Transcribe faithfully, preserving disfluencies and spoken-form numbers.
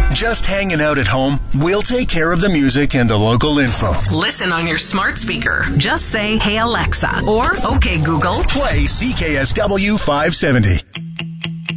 Just hanging out at home? We'll take care of the music and the local info. Listen on your smart speaker. Just say, "Hey Alexa," or "Okay Google, play C K S W five seventy."